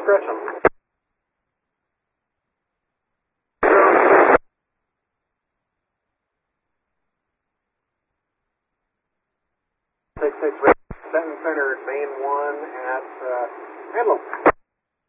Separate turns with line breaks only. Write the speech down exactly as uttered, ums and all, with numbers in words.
Gresham. Six six Benton centered main one at uh, Menlo.